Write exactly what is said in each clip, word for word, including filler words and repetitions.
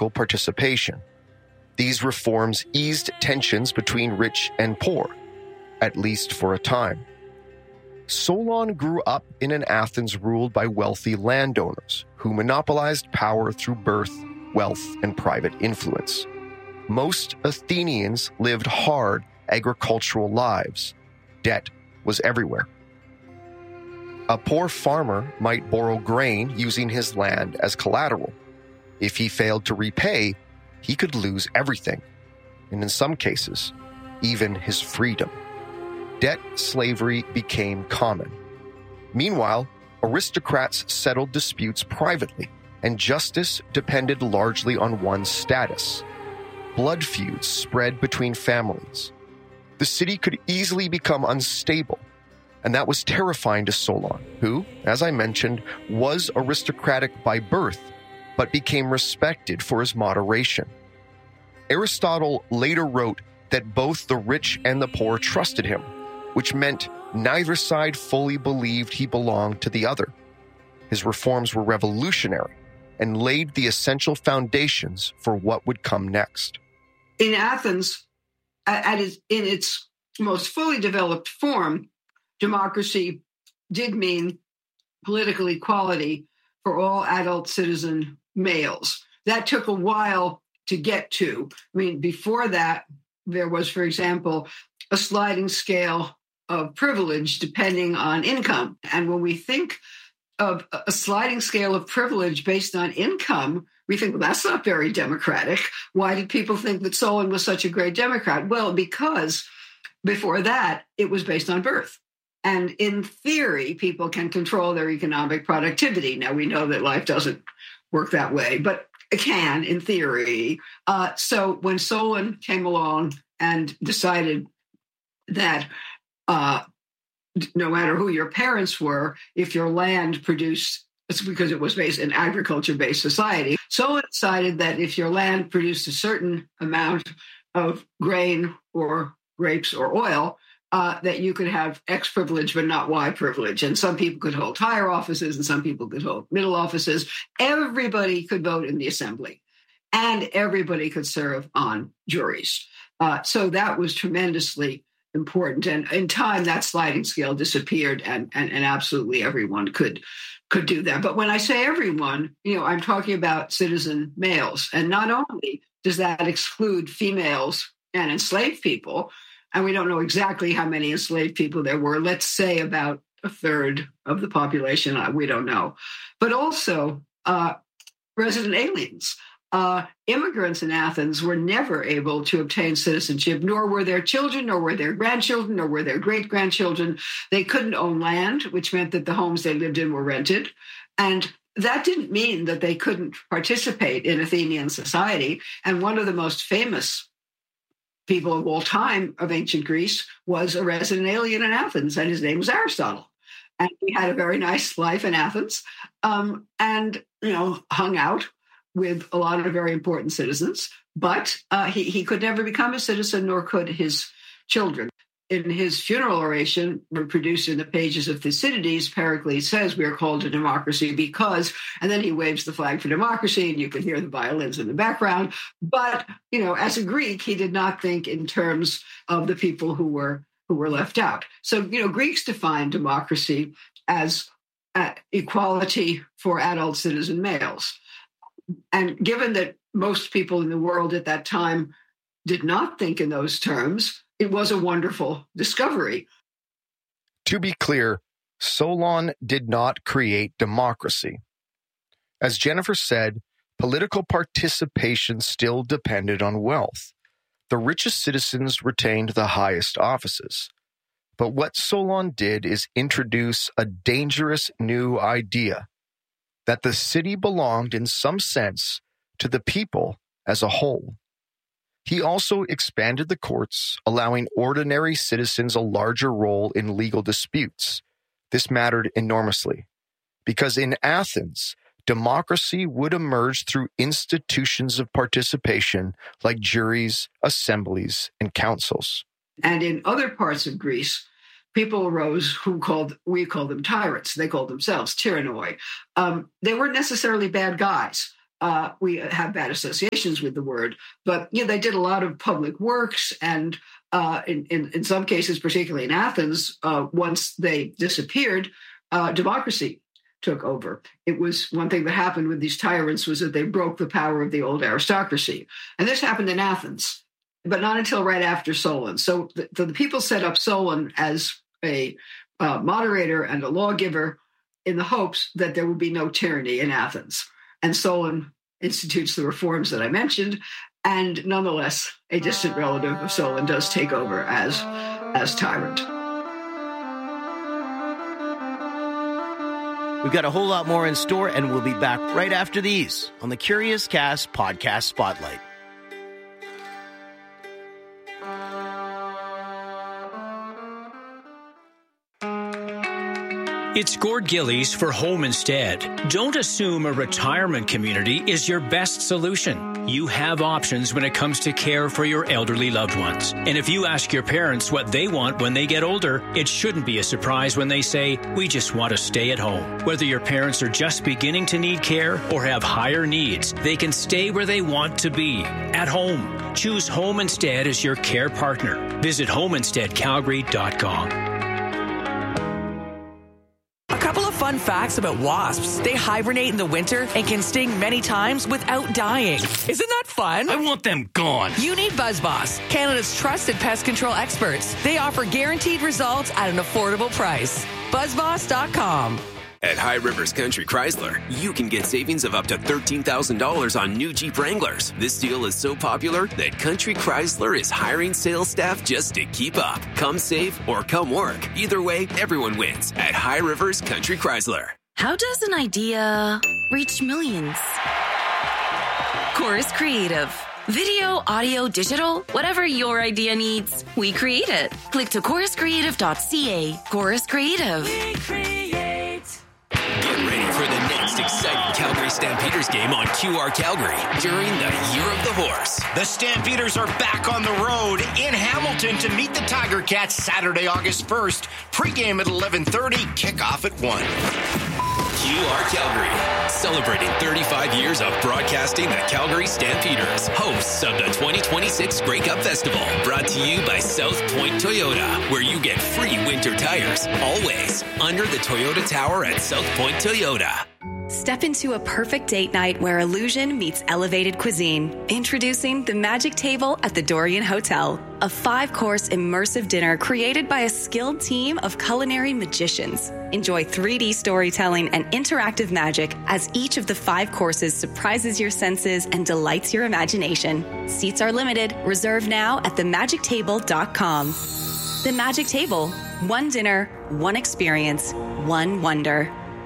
political participation. These reforms eased tensions between rich and poor, at least for a time. Solon grew up in an Athens ruled by wealthy landowners who monopolized power through birth, wealth, and private influence. Most Athenians lived hard agricultural lives. Debt was everywhere. A poor farmer might borrow grain using his land as collateral. If he failed to repay, he could lose everything, and in some cases, even his freedom. Debt slavery became common. Meanwhile, aristocrats settled disputes privately, and justice depended largely on one's status. Blood feuds spread between families. The city could easily become unstable, and that was terrifying to Solon, who, as I mentioned, was aristocratic by birth, but became respected for his moderation. Aristotle later wrote that both the rich and the poor trusted him, which meant neither side fully believed he belonged to the other. His reforms were revolutionary and laid the essential foundations for what would come next. In Athens, at its, in its most fully developed form, democracy did mean political equality for all adult citizen males. That took a while to get to. I mean, before that, there was, for example, a sliding scale of privilege depending on income. And when we think of a sliding scale of privilege based on income, we think, well, that's not very democratic. Why did people think that Solon was such a great Democrat? Well, because before that, it was based on birth. And in theory, people can control their economic productivity. Now, we know that life doesn't work that way, but it can in theory. Uh, so when Solon came along and decided that uh, no matter who your parents were, if your land produced, it's because it was based in agriculture-based society. Solon decided that if your land produced a certain amount of grain or grapes or oil, uh, that you could have X privilege but not Y privilege. And some people could hold higher offices and some people could hold middle offices. Everybody could vote in the assembly and everybody could serve on juries. Uh, so that was tremendously important. And in time, that sliding scale disappeared and, and, and absolutely everyone could could do that. But when I say everyone, you know, I'm talking about citizen males. And not only does that exclude females and enslaved people, and we don't know exactly how many enslaved people there were, let's say about a third of the population, we don't know, but also uh, resident aliens. Uh, immigrants in Athens were never able to obtain citizenship, nor were their children, nor were their grandchildren, nor were their great-grandchildren. They couldn't own land, which meant that the homes they lived in were rented. And that didn't mean that they couldn't participate in Athenian society. And one of the most famous people of all time of ancient Greece was a resident alien in Athens, and his name was Aristotle. And he had a very nice life in Athens um, and, you know, hung out with a lot of very important citizens, but uh, he, he could never become a citizen, nor could his children. In his funeral oration, reproduced in the pages of Thucydides, Pericles says we are called a democracy because, and then he waves the flag for democracy, and you can hear the violins in the background. But, you know, as a Greek, he did not think in terms of the people who were who were left out. So, you know, Greeks defined democracy as uh, equality for adult citizen males. And given that most people in the world at that time did not think in those terms, it was a wonderful discovery. To be clear, Solon did not create democracy. As Jennifer said, political participation still depended on wealth. The richest citizens retained the highest offices. But what Solon did is introduce a dangerous new idea: that the city belonged in some sense to the people as a whole. He also expanded the courts, allowing ordinary citizens a larger role in legal disputes. This mattered enormously, because in Athens, democracy would emerge through institutions of participation like juries, assemblies, and councils. And in other parts of Greece, people arose who called, we call them tyrants. They called themselves tyrannoi. Um, they weren't necessarily bad guys. uh, we have bad associations with the word. But you know, they did a lot of public works, and uh, in, in in some cases, particularly in Athens, uh, once they disappeared, uh, democracy took over. It was one thing that happened with these tyrants was that they broke the power of the old aristocracy, and this happened in Athens, but not until right after Solon. So the, the people set up Solon as a uh, moderator and a lawgiver in the hopes that there would be no tyranny in Athens. And Solon institutes the reforms that I mentioned, and nonetheless, a distant relative of Solon does take over as, as tyrant. We've got a whole lot more in store, and we'll be back right after these on the Curious Cast Podcast Spotlight. It's Gord Gillies for Home Instead. Don't assume a retirement community is your best solution. You have options when it comes to care for your elderly loved ones. And if you ask your parents what they want when they get older, it shouldn't be a surprise when they say, we just want to stay at home. Whether your parents are just beginning to need care or have higher needs, they can stay where they want to be, at home. Choose Home Instead as your care partner. Visit home instead calgary dot com. Fun facts about wasps. They hibernate in the winter and can sting many times without dying. Isn't that fun? I want them gone. You need BuzzBoss, Canada's trusted pest control experts. They offer guaranteed results at an affordable price. buzz boss dot com. At High Rivers Country Chrysler, you can get savings of up to thirteen thousand dollars on new Jeep Wranglers. This deal is so popular that Country Chrysler is hiring sales staff just to keep up. Come save or come work. Either way, everyone wins at High Rivers Country Chrysler. How does an idea reach millions? Chorus Creative. Video, audio, digital, whatever your idea needs, we create it. Click to chorus creative dot c a. Chorus Creative. We create. Get ready for the next exciting Calgary Stampeders game on Q R Calgary during the Year of the Horse. The Stampeders are back on the road in Hamilton to meet the Tiger Cats Saturday, August first. Pre-game at eleven thirty, kickoff at one. Q R Calgary, celebrating thirty-five years of broadcasting the Calgary Stampeders, hosts of the twenty twenty-six Grey Cup Festival, brought to you by South Point Toyota, where you get free winter tires, always, under the Toyota Tower at South Point Toyota. Step into a perfect date night where illusion meets elevated cuisine. Introducing the Magic Table at the Dorian Hotel, a five-course immersive dinner created by a skilled team of culinary magicians. Enjoy three D storytelling and interactive magic as each of the five courses surprises your senses and delights your imagination. Seats are limited. Reserve now at the magic table dot com. The Magic Table. One dinner, one experience, one wonder.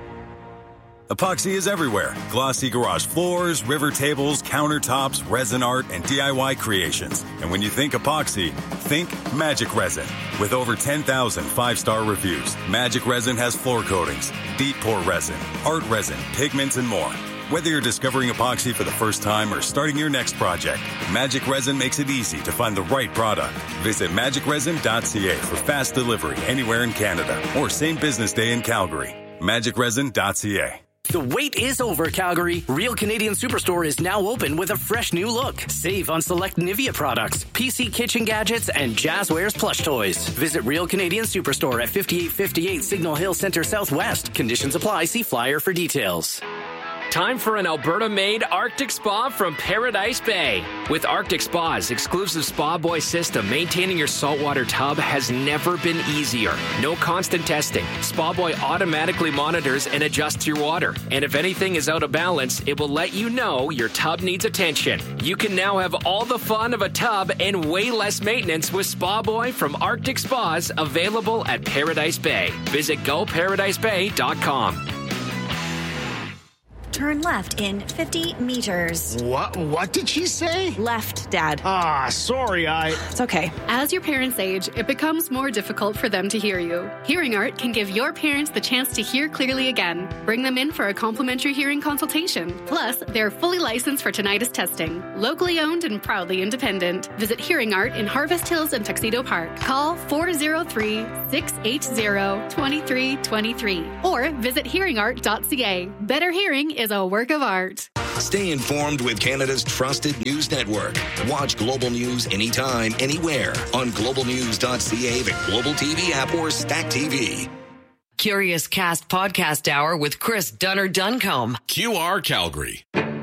Epoxy is everywhere. Glossy garage floors, river tables, countertops, resin art, and D I Y creations. And when you think epoxy, think Magic Resin. With over ten thousand five-star reviews, Magic Resin has floor coatings, deep pour resin, art resin, pigments, and more. Whether you're discovering epoxy for the first time or starting your next project, Magic Resin makes it easy to find the right product. Visit magic resin dot c a for fast delivery anywhere in Canada or same business day in Calgary. magic resin dot c a. The wait is over, Calgary. Real Canadian Superstore is now open with a fresh new look. Save on select Nivea products, P C kitchen gadgets, and Jazzwares plush toys. Visit Real Canadian Superstore at fifty-eight fifty-eight Signal Hill Center Southwest. Conditions apply. See flyer for details. Time for an Alberta-made Arctic Spa from Paradise Bay. With Arctic Spa's exclusive Spa Boy system, maintaining your saltwater tub has never been easier. No constant testing. Spa Boy automatically monitors and adjusts your water. And if anything is out of balance, it will let you know your tub needs attention. You can now have all the fun of a tub and way less maintenance with Spa Boy from Arctic Spas, available at Paradise Bay. Visit go paradise bay dot com. Turn left in fifty meters. What? What did she say? Left, Dad. Ah, sorry, I... It's okay. As your parents age, it becomes more difficult for them to hear you. Hearing Art can give your parents the chance to hear clearly again. Bring them in for a complimentary hearing consultation. Plus, they're fully licensed for tinnitus testing. Locally owned and proudly independent. Visit Hearing Art in Harvest Hills and Tuxedo Park. Call four oh three, six eight zero, two three two three or visit hearing art dot c a. Better hearing is a work of art. Stay informed with Canada's trusted news network. Watch Global News anytime, anywhere on global news dot c a, the Global T V app, or Stack T V. Curious Cast Podcast Hour with Chris Dunner-Duncombe. Q R Calgary.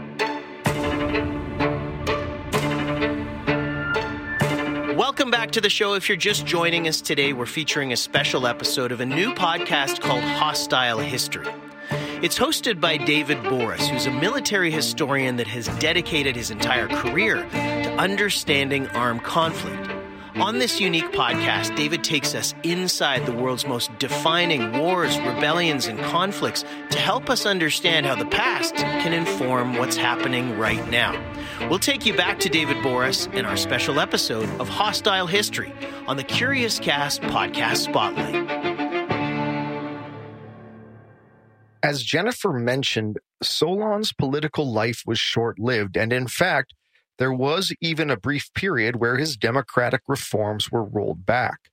Welcome back to the show. If you're just joining us today, we're featuring a special episode of a new podcast called Hostile History. It's hosted by David Boris, who's a military historian that has dedicated his entire career to understanding armed conflict. On this unique podcast, David takes us inside the world's most defining wars, rebellions, and conflicts to help us understand how the past can inform what's happening right now. We'll take you back to David Boris in our special episode of Hostile History on the Curious Cast Podcast Spotlight. As Jennifer mentioned, Solon's political life was short-lived, and in fact, there was even a brief period where his democratic reforms were rolled back.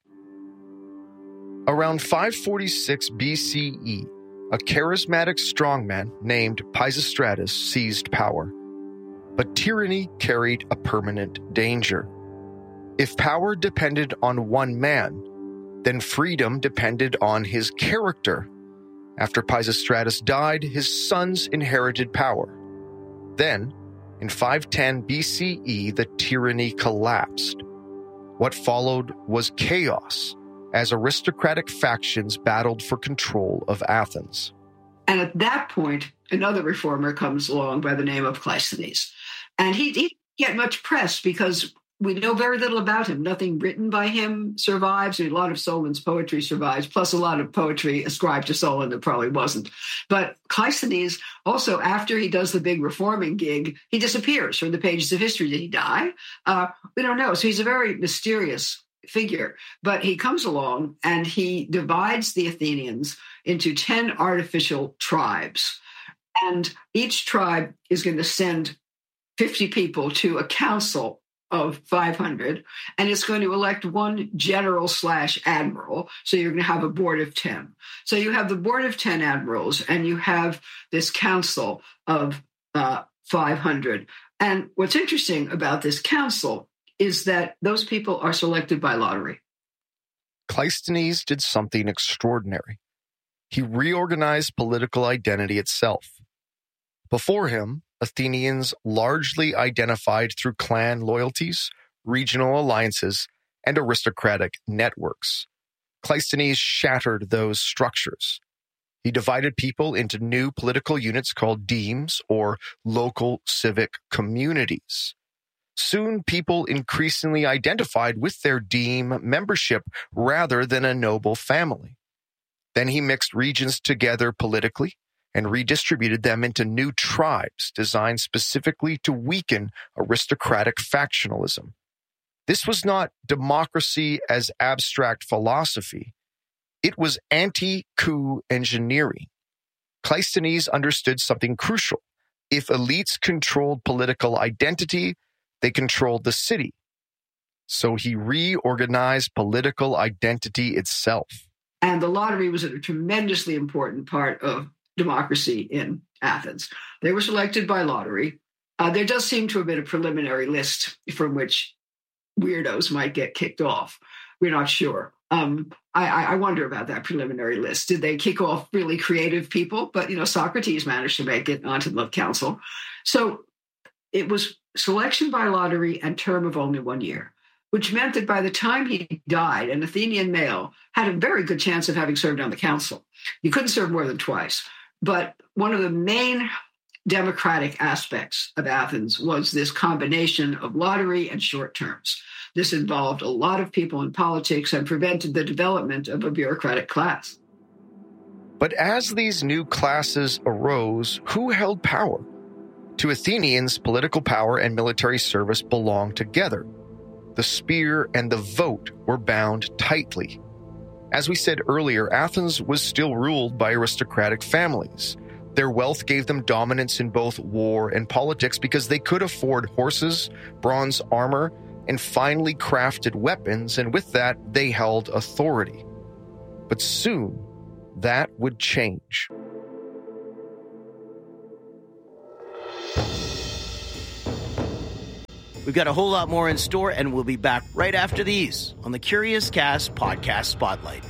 Around five forty-six B C E, a charismatic strongman named Pisistratus seized power. But tyranny carried a permanent danger. If power depended on one man, then freedom depended on his character. After Pisistratus died, his sons inherited power. Then, in five ten B C E, the tyranny collapsed. What followed was chaos, as aristocratic factions battled for control of Athens. And at that point, another reformer comes along by the name of Cleisthenes. And he, he didn't get much press because we know very little about him. Nothing written by him survives. A lot of Solon's poetry survives, plus a lot of poetry ascribed to Solon that probably wasn't. But Cleisthenes, also after he does the big reforming gig, he disappears from the pages of history. Did he die? Uh, we don't know. So he's a very mysterious figure. But he comes along and he divides the Athenians into ten artificial tribes. And each tribe is going to send fifty people to a council of five hundred, and it's going to elect one general slash admiral. So you're going to have a board of ten. So you have the board of ten admirals, and you have this council of uh, five hundred. And what's interesting about this council is that those people are selected by lottery. Cleisthenes did something extraordinary. He reorganized political identity itself. Before him, Athenians largely identified through clan loyalties, regional alliances, and aristocratic networks. Cleisthenes shattered those structures. He divided people into new political units called demes, or local civic communities. Soon, people increasingly identified with their deme membership rather than a noble family. Then he mixed regions together politically and redistributed them into new tribes designed specifically to weaken aristocratic factionalism. This was not democracy as abstract philosophy. It was anti-coup engineering. Cleisthenes understood something crucial. If elites controlled political identity, they controlled the city. So he reorganized political identity itself. And the lottery was a tremendously important part of democracy in Athens. They were selected by lottery. Uh, there does seem to have been a preliminary list from which weirdos might get kicked off. We're not sure. Um, I, I wonder about that preliminary list. Did they kick off really creative people? But, you know, Socrates managed to make it onto the council. So it was selection by lottery and term of only one year, which meant that by the time he died, an Athenian male had a very good chance of having served on the council. You couldn't serve more than twice. But one of the main democratic aspects of Athens was this combination of lottery and short terms. This involved a lot of people in politics and prevented the development of a bureaucratic class. But as these new classes arose, who held power? To Athenians, political power and military service belonged together. The spear and the vote were bound tightly. As we said earlier, Athens was still ruled by aristocratic families. Their wealth gave them dominance in both war and politics because they could afford horses, bronze armor, and finely crafted weapons, and with that, they held authority. But soon, that would change. We've got a whole lot more in store, and we'll be back right after these on the Curious Cast Podcast Spotlight.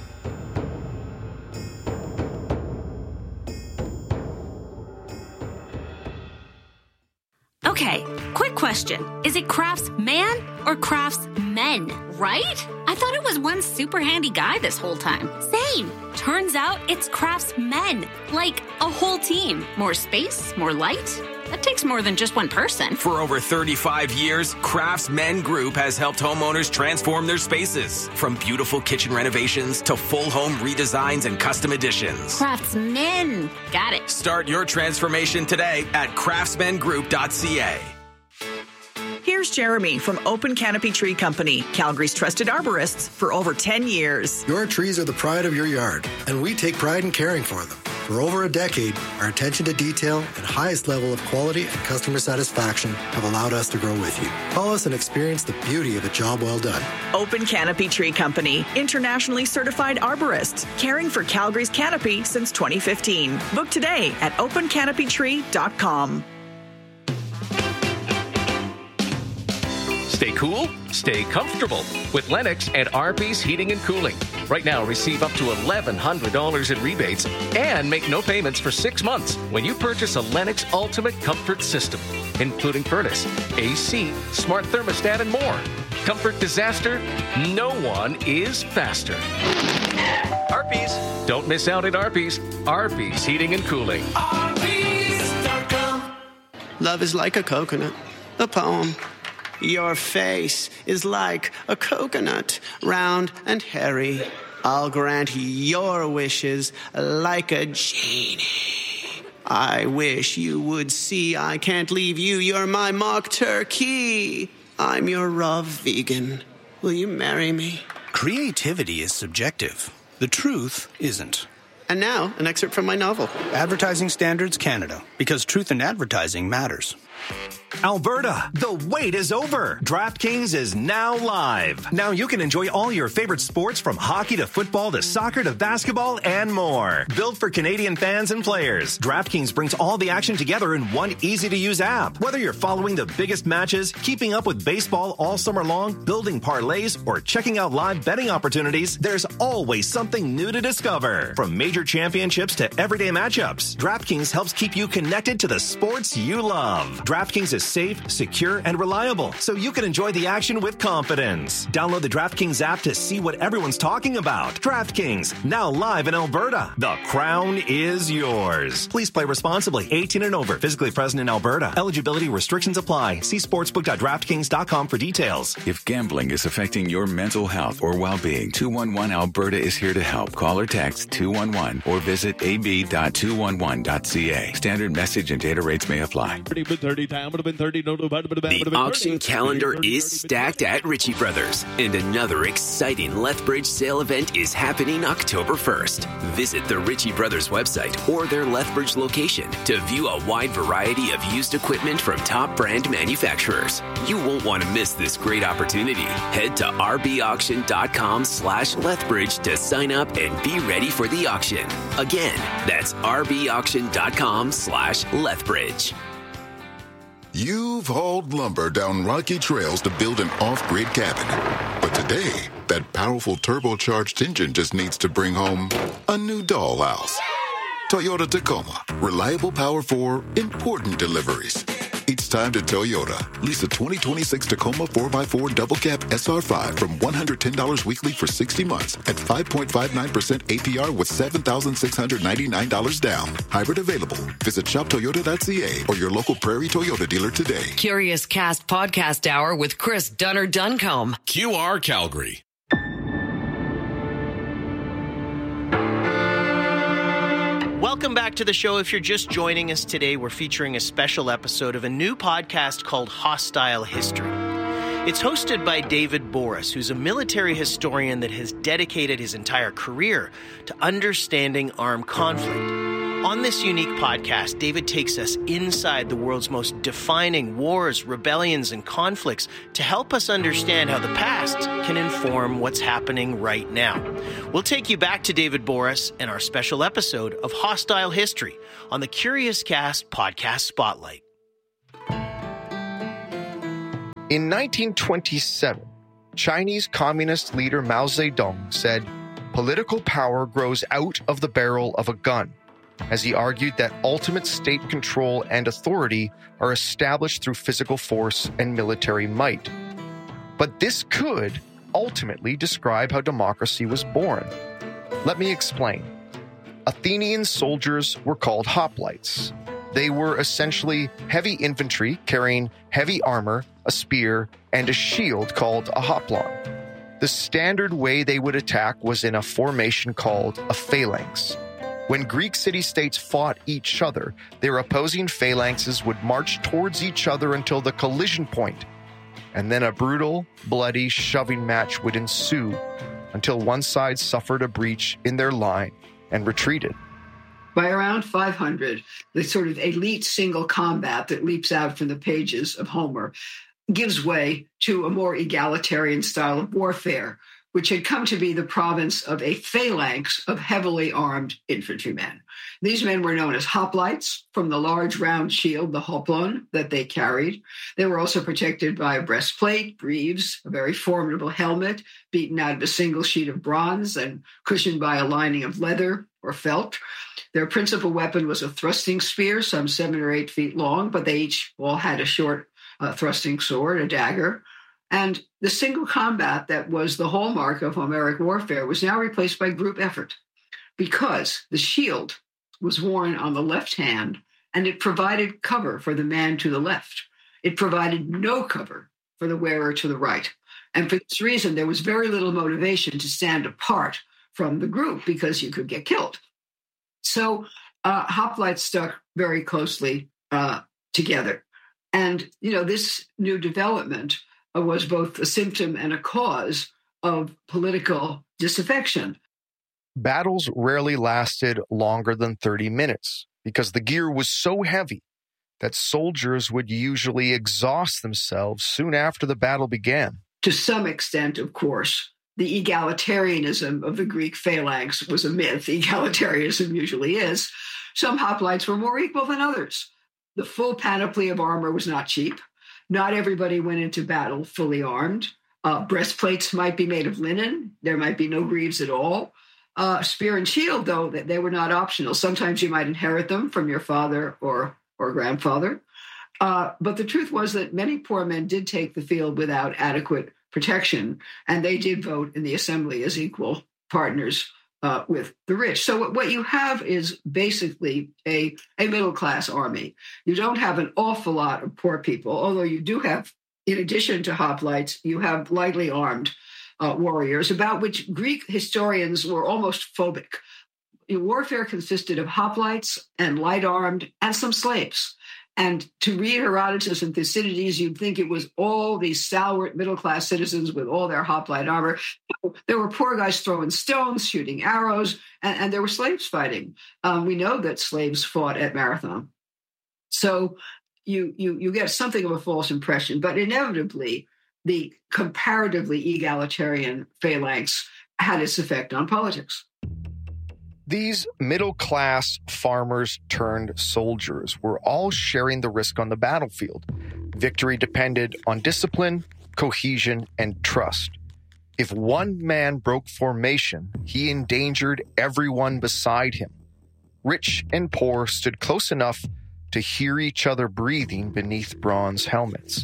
Okay, quick question. Is it craftsman or craftsmen, right? I thought it was one super handy guy this whole time. Same. Turns out it's craftsmen, like a whole team. More space, more light. That takes more than just one person. For over thirty-five years, Craftsmen Group has helped homeowners transform their spaces. From beautiful kitchen renovations to full home redesigns and custom additions. Craftsmen. Got it. Start your transformation today at craftsman group dot c a. Here's Jeremy from Open Canopy Tree Company, Calgary's trusted arborists for over ten years. Your trees are the pride of your yard, and we take pride in caring for them. For over a decade, our attention to detail and highest level of quality and customer satisfaction have allowed us to grow with you. Call us and experience the beauty of a job well done. Open Canopy Tree Company, internationally certified arborists, caring for Calgary's canopy since twenty fifteen. Book today at open canopy tree dot com. Stay cool, stay comfortable with Lennox and R P's Heating and Cooling. Right now, receive up to eleven hundred dollars in rebates and make no payments for six months when you purchase a Lennox Ultimate Comfort System, including furnace, A C, smart thermostat, and more. Comfort disaster, no one is faster. R P's. Don't miss out at R P's. R P's Heating and Cooling. R P's dot com. Love is like a coconut, a poem. Your face is like a coconut, round and hairy. I'll grant your wishes like a genie. I wish you would see I can't leave you. You're my mock turkey. I'm your raw vegan. Will you marry me? Creativity is subjective. The truth isn't. And now, an excerpt from my novel. Advertising Standards Canada, because truth in advertising matters. Alberta, the wait is over. DraftKings is now live. Now you can enjoy all your favorite sports from hockey to football to soccer to basketball and more. Built for Canadian fans and players, DraftKings brings all the action together in one easy-to-use app. Whether you're following the biggest matches, keeping up with baseball all summer long, building parlays, or checking out live betting opportunities, there's always something new to discover. From major championships to everyday matchups, DraftKings helps keep you connected to the sports you love. DraftKings is safe, secure, and reliable, so you can enjoy the action with confidence. Download the DraftKings app to see what everyone's talking about. DraftKings, now live in Alberta. The crown is yours. Please play responsibly. eighteen and over. Physically present in Alberta. Eligibility restrictions apply. See sportsbook dot draftkings dot com for details. If gambling is affecting your mental health or well-being, two one one Alberta is here to help. Call or text two one one or visit a b dot two one one dot c a. Standard message and data rates may apply. The auction calendar is stacked at Ritchie Brothers, and another exciting Lethbridge sale event is happening October first. Visit the Ritchie Brothers website or their Lethbridge location to view a wide variety of used equipment from top brand manufacturers. You won't want to miss this great opportunity. Head to r b auction dot com slash Lethbridge to sign up and be ready for the auction. Again, that's r b auction dot com slash Lethbridge. You've hauled lumber down rocky trails to build an off-grid cabin. But today, that powerful turbocharged engine just needs to bring home a new dollhouse. Toyota Tacoma. Reliable power for important deliveries. It's time to Toyota. Lease a twenty twenty-six Tacoma four by four Double Cab S R five from one hundred ten dollars weekly for sixty months at five point five nine percent A P R with seven thousand six hundred ninety-nine dollars down. Hybrid available. Visit shop toyota dot c a or your local Prairie Toyota dealer today. Curious Cast Podcast Hour with Chris Dunner Duncombe. Q R Calgary. Welcome back to the show. If you're just joining us today, we're featuring a special episode of a new podcast called Hostile History. It's hosted by David Boris, who's a military historian that has dedicated his entire career to understanding armed conflict. On this unique podcast, David takes us inside the world's most defining wars, rebellions, and conflicts to help us understand how the past can inform what's happening right now. We'll take you back to David Boris and our special episode of Hostile History on the Curious Cast Podcast Spotlight. In nineteen twenty-seven, Chinese Communist leader Mao Zedong said, "Political power grows out of the barrel of a gun," as he argued that ultimate state control and authority are established through physical force and military might. But this could ultimately describe how democracy was born. Let me explain. Athenian soldiers were called hoplites. They were essentially heavy infantry carrying heavy armor, a spear, and a shield called a hoplon. The standard way they would attack was in a formation called a phalanx. When Greek city-states fought each other, their opposing phalanxes would march towards each other until the collision point, and then a brutal, bloody shoving match would ensue until one side suffered a breach in their line and retreated. By around five hundred, the sort of elite single combat that leaps out from the pages of Homer gives way to a more egalitarian style of warfare, which had come to be the province of a phalanx of heavily armed infantrymen. These men were known as hoplites from the large round shield, the hoplon, that they carried. They were also protected by a breastplate, greaves, a very formidable helmet, beaten out of a single sheet of bronze and cushioned by a lining of leather or felt. Their principal weapon was a thrusting spear, some seven or eight feet long, but they each all had a short uh, thrusting sword, a dagger. And the single combat that was the hallmark of Homeric warfare was now replaced by group effort because the shield was worn on the left hand and it provided cover for the man to the left. It provided no cover for the wearer to the right. And for this reason, there was very little motivation to stand apart from the group because you could get killed. So uh, hoplites stuck very closely uh, together. And, you know, this new development uh, was both a symptom and a cause of political disaffection. Battles rarely lasted longer than thirty minutes because the gear was so heavy that soldiers would usually exhaust themselves soon after the battle began. To some extent, of course, the egalitarianism of the Greek phalanx was a myth. Egalitarianism usually is. Some hoplites were more equal than others. The full panoply of armor was not cheap. Not everybody went into battle fully armed. Uh, breastplates might be made of linen. There might be no greaves at all. Uh, spear and shield, though, they were not optional. Sometimes you might inherit them from your father or, or grandfather. Uh, but the truth was that many poor men did take the field without adequate protection, and they did vote in the assembly as equal partners uh, with the rich. So what, what you have is basically a, a middle-class army. You don't have an awful lot of poor people, although you do have, in addition to hoplites, you have lightly armed uh, warriors, about which Greek historians were almost phobic. Warfare consisted of hoplites and light-armed and some slaves. And to read Herodotus and Thucydides, you'd think it was all these stalwart middle-class citizens with all their hoplite armor. There were poor guys throwing stones, shooting arrows, and, and there were slaves fighting. Um, we know that slaves fought at Marathon. So you, you, you get something of a false impression, but inevitably, the comparatively egalitarian phalanx had its effect on politics. These middle-class farmers turned soldiers were all sharing the risk on the battlefield. Victory depended on discipline, cohesion, and trust. If one man broke formation, he endangered everyone beside him. Rich and poor stood close enough to hear each other breathing beneath bronze helmets.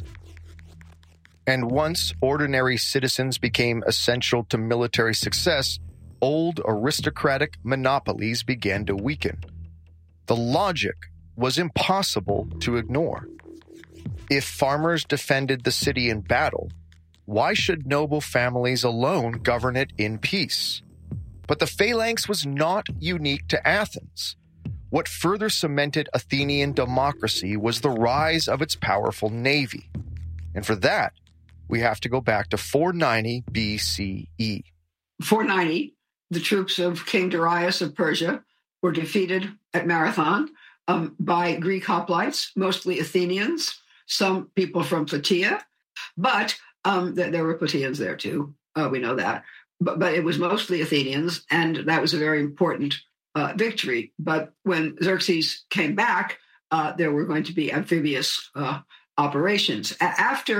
And once ordinary citizens became essential to military success, old aristocratic monopolies began to weaken. The logic was impossible to ignore. If farmers defended the city in battle, why should noble families alone govern it in peace? But the phalanx was not unique to Athens. What further cemented Athenian democracy was the rise of its powerful navy. And for that, we have to go back to four ninety B C E. four ninety, the troops of King Darius of Persia were defeated at Marathon um, by Greek hoplites, mostly Athenians, some people from Plataea, but um, th- there were Plataeans there too. Uh, we know that. But, but it was mostly Athenians, and that was a very important uh, victory. But when Xerxes came back, uh, there were going to be amphibious uh, operations. A- after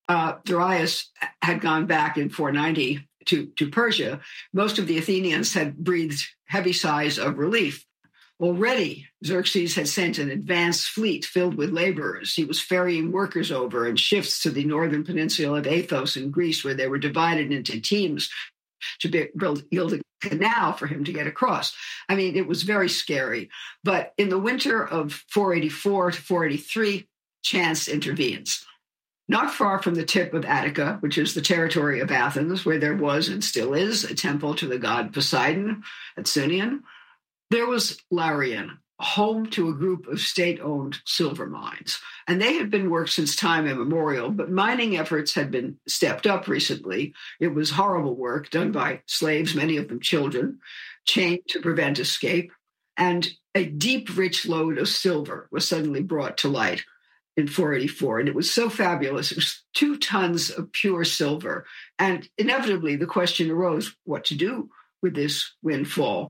uh, Darius had gone back in four ninety to, to Persia, most of the Athenians had breathed heavy sighs of relief. Already, Xerxes had sent an advanced fleet filled with laborers. He was ferrying workers over in shifts to the northern peninsula of Athos in Greece, where they were divided into teams to be, build, build a canal for him to get across. I mean, it was very scary. But in the winter of four eighty-four to four eighty-three, chance intervenes. Not far from the tip of Attica, which is the territory of Athens, where there was and still is a temple to the god Poseidon at Sunion, there was Larion, home to a group of state-owned silver mines. And they had been worked since time immemorial, but mining efforts had been stepped up recently. It was horrible work done by slaves, many of them children, chained to prevent escape. And a deep, rich lode of silver was suddenly brought to light in four eighty-four. And it was so fabulous. It was two tons of pure silver. And inevitably, the question arose what to do with this windfall.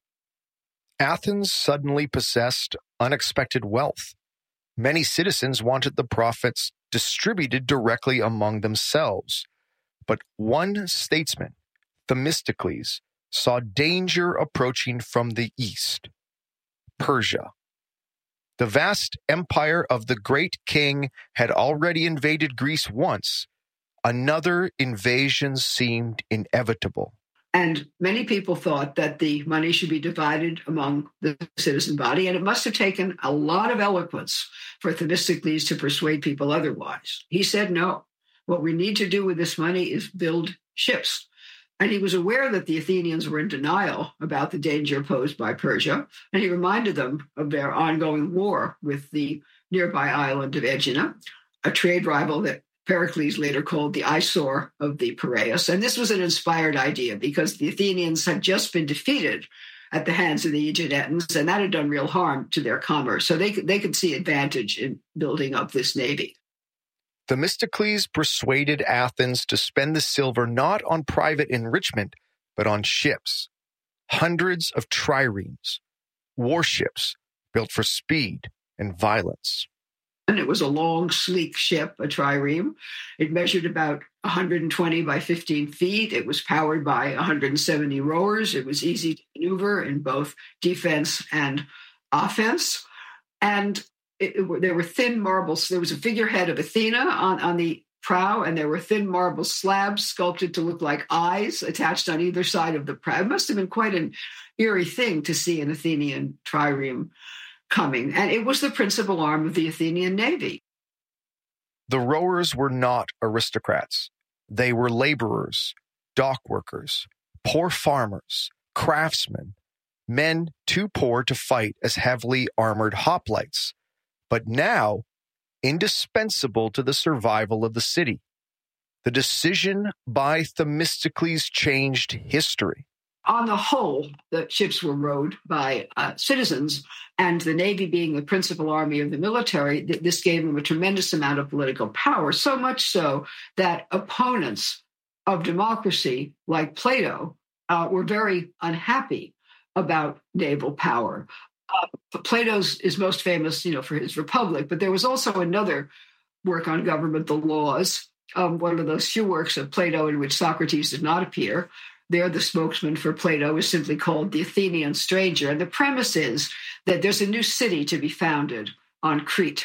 Athens suddenly possessed unexpected wealth. Many citizens wanted the profits distributed directly among themselves. But one statesman, Themistocles, saw danger approaching from the east, Persia. The vast empire of the great king had already invaded Greece once. Another invasion seemed inevitable. And many people thought that the money should be divided among the citizen body, and it must have taken a lot of eloquence for Themistocles to persuade people otherwise. He said, no, what we need to do with this money is build ships. And he was aware that the Athenians were in denial about the danger posed by Persia, and he reminded them of their ongoing war with the nearby island of Aegina, a trade rival that Pericles later called the eyesore of the Piraeus. And this was an inspired idea because the Athenians had just been defeated at the hands of the Aeginetans, and that had done real harm to their commerce. So they could, they could see advantage in building up this navy. Themistocles persuaded Athens to spend the silver not on private enrichment, but on ships. Hundreds of triremes, warships built for speed and violence. And it was a long, sleek ship, a trireme. It measured about one hundred twenty by fifteen feet. It was powered by one hundred seventy rowers. It was easy to maneuver in both defense and offense. And it, it, there were thin marbles. There was a figurehead of Athena on, on the prow, and there were thin marble slabs sculpted to look like eyes attached on either side of the prow. It must have been quite an eerie thing to see an Athenian trireme coming, and it was the principal arm of the Athenian navy. The rowers were not aristocrats. They were laborers, dock workers, poor farmers, craftsmen, men too poor to fight as heavily armored hoplites, but now indispensable to the survival of the city. The decision by Themistocles changed history. On the whole, the ships were rowed by uh, citizens, and the Navy being the principal army of the military, th- this gave them a tremendous amount of political power, so much so that opponents of democracy, like Plato, uh, were very unhappy about naval power. Uh, Plato's is most famous, you know, for his Republic, but there was also another work on government, The Laws, um, one of those few works of Plato in which Socrates did not appear. There, the spokesman for Plato is simply called the Athenian Stranger. And the premise is that there's a new city to be founded on Crete.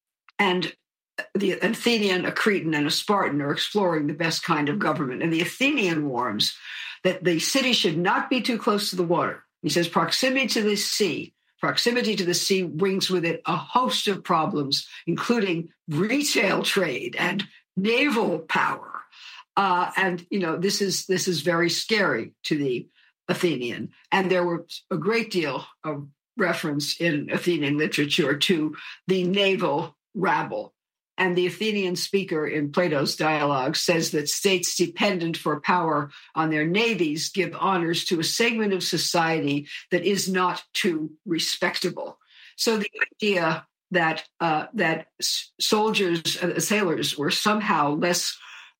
And the Athenian, a Cretan, and a Spartan are exploring the best kind of government. And the Athenian warns that the city should not be too close to the water. He says proximity to the sea. Proximity to the sea brings with it a host of problems, including retail trade and naval power. Uh, and, you know, this is this is very scary to the Athenian. And there were a great deal of reference in Athenian literature to the naval rabble. And the Athenian speaker in Plato's dialogue says that states dependent for power on their navies give honors to a segment of society that is not too respectable. So the idea that uh, that soldiers, uh, sailors were somehow less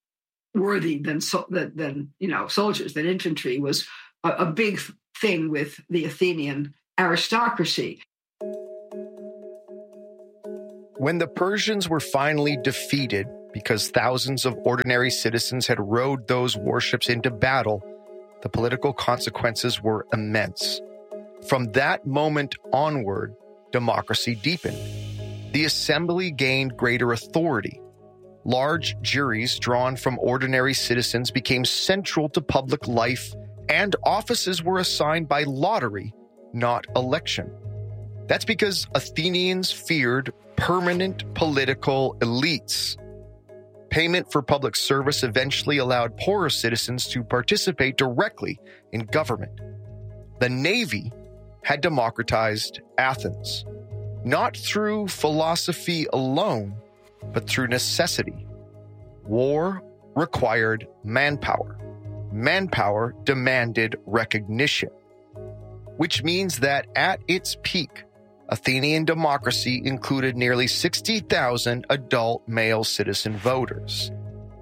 worthy than, than, than you know, soldiers, than infantry was a, a big thing with the Athenian aristocracy. When the Persians were finally defeated because thousands of ordinary citizens had rowed those warships into battle, the political consequences were immense. From that moment onward, democracy deepened. The assembly gained greater authority. Large juries drawn from ordinary citizens became central to public life, and offices were assigned by lottery, not election. That's because Athenians feared permanent political elites. Payment for public service eventually allowed poorer citizens to participate directly in government. The Navy had democratized Athens, not through philosophy alone, but through necessity. War required manpower. Manpower demanded recognition, which means that at its peak, Athenian democracy included nearly sixty thousand adult male citizen voters.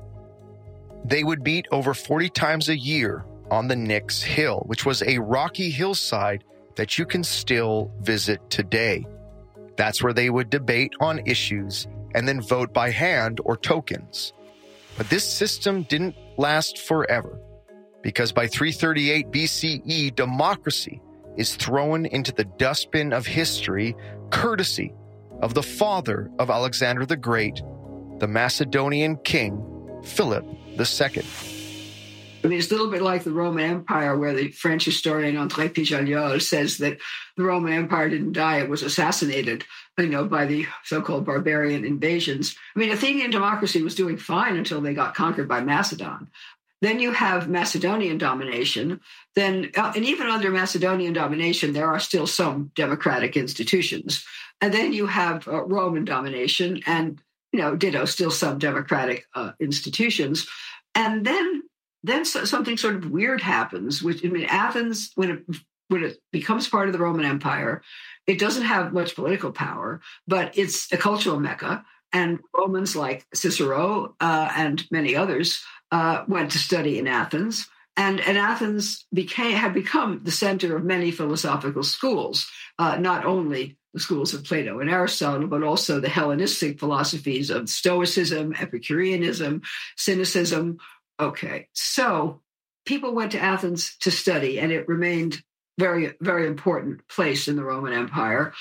They would meet over forty times a year on the Nix Hill, which was a rocky hillside that you can still visit today. That's where they would debate on issues and then vote by hand or tokens. But this system didn't last forever, because by three thirty-eight B C E, democracy is thrown into the dustbin of history, courtesy of the father of Alexander the Great, the Macedonian king, Philip the Second. I mean, it's a little bit like the Roman Empire, where the French historian André Pijagnol says that the Roman Empire didn't die, it was assassinated, you know, by the so-called barbarian invasions. I mean, Athenian democracy was doing fine until they got conquered by Macedon. Then you have Macedonian domination. Then, uh, and even under Macedonian domination, there are still some democratic institutions. And then you have uh, Roman domination, and you know, ditto, still some democratic uh, institutions. And then, then so, something sort of weird happens. Which I mean, Athens, when it when it becomes part of the Roman Empire, it doesn't have much political power, but it's a cultural mecca. And Romans like Cicero uh, and many others uh, went to study in Athens. And, and Athens became had become the center of many philosophical schools, uh, not only the schools of Plato and Aristotle, but also the Hellenistic philosophies of Stoicism, Epicureanism, Cynicism. Okay, so people went to Athens to study, and it remained very, very important place in the Roman Empire.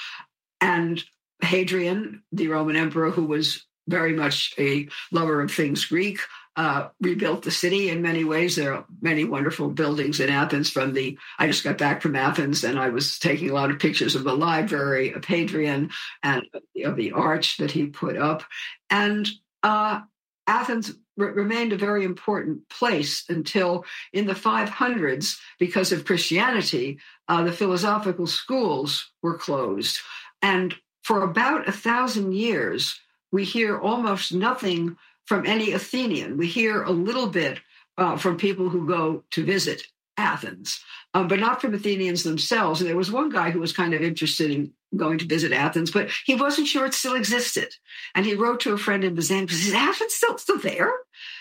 And Hadrian, the Roman emperor, who was very much a lover of things Greek, uh, rebuilt the city in many ways. There are many wonderful buildings in Athens from the, I just got back from Athens and I was taking a lot of pictures of the library of Hadrian and of the arch that he put up. And uh, Athens re- remained a very important place until in the five hundreds, because of Christianity, uh, the philosophical schools were closed. And for about a thousand years, we hear almost nothing from any Athenian. We hear a little bit uh, from people who go to visit Athens, um, but not from Athenians themselves. And there was one guy who was kind of interested in going to visit Athens, but he wasn't sure it still existed. And he wrote to a friend in Byzantium, "Is Athens still still there?"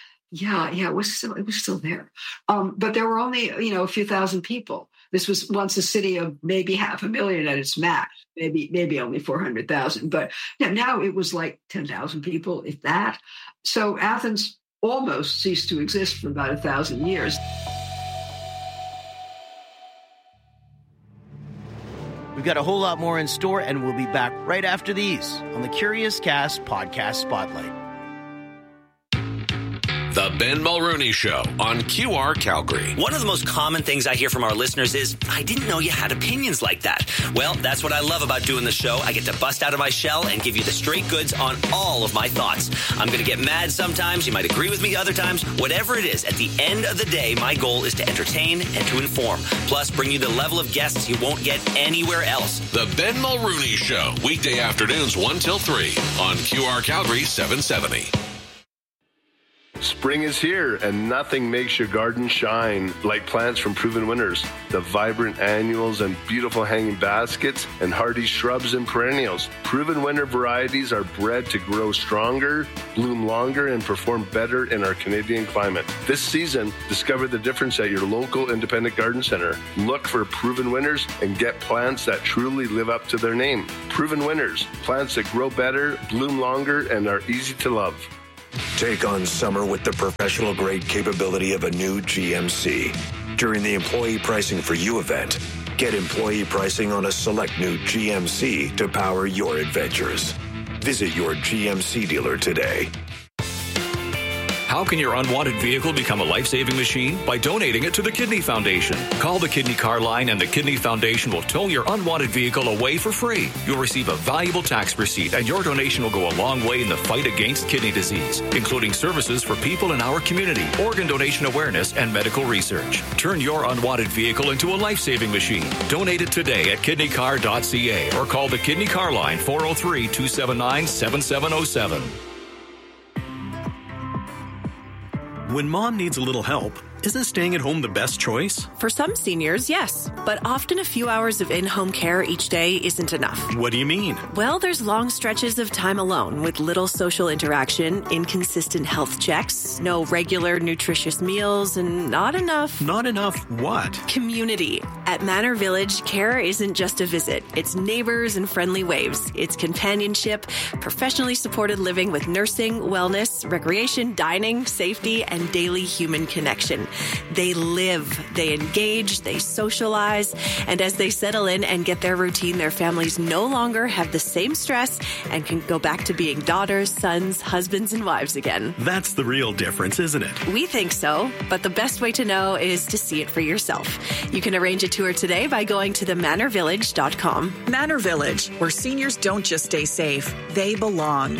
Yeah, yeah, it was still it was still there, um, but there were only you know a few thousand people. This was once a city of maybe half a million at its max, maybe maybe only four hundred thousand. But you know, now it was like ten thousand people, if that. So Athens almost ceased to exist for about a thousand years. We've got a whole lot more in store, and we'll be back right after these on the Curious Cast Podcast Spotlight. The Ben Mulrooney Show on Q R Calgary. One of the most common things I hear from our listeners is, I didn't know you had opinions like that. Well, that's what I love about doing the show. I get to bust out of my shell and give you the straight goods on all of my thoughts. I'm going to get mad sometimes. You might agree with me other times. Whatever it is, at the end of the day, my goal is to entertain and to inform. Plus, bring you the level of guests you won't get anywhere else. The Ben Mulrooney Show. Weekday afternoons one till three on Q R Calgary seven seventy. Spring is here, and nothing makes your garden shine like plants from Proven Winners. The vibrant annuals and beautiful hanging baskets and hardy shrubs and perennials. Proven Winner varieties are bred to grow stronger, bloom longer, and perform better in our Canadian climate. This season, discover the difference at your local independent garden center. Look for Proven Winners and get plants that truly live up to their name. Proven Winners, plants that grow better, bloom longer, and are easy to love. Take on summer with the professional-grade capability of a new G M C. During the Employee Pricing for You event, get employee pricing on a select new G M C to power your adventures. Visit your G M C dealer today. How can your unwanted vehicle become a life-saving machine? By donating it to the Kidney Foundation. Call the Kidney Car Line and the Kidney Foundation will tow your unwanted vehicle away for free. You'll receive a valuable tax receipt and your donation will go a long way in the fight against kidney disease, including services for people in our community, organ donation awareness, and medical research. Turn your unwanted vehicle into a life-saving machine. Donate it today at kidney car dot c a or call the Kidney Car Line four oh three, two seven nine, seven seven oh seven. When mom needs a little help, isn't staying at home the best choice? For some seniors, yes. But often a few hours of in-home care each day isn't enough. What do you mean? Well, there's long stretches of time alone with little social interaction, inconsistent health checks, no regular nutritious meals, and not enough... Not enough what? Community. At Manor Village, care isn't just a visit. It's neighbors and friendly waves. It's companionship, professionally supported living with nursing, wellness, recreation, dining, safety, and daily human connection. They live, they engage, they socialize, and as they settle in and get their routine, their families no longer have the same stress and can go back to being daughters, sons, husbands, and wives again. That's the real difference, isn't it? We think so, but the best way to know is to see it for yourself. You can arrange a tour today by going to the manor village dot com. Manor Village, where seniors don't just stay safe, they belong.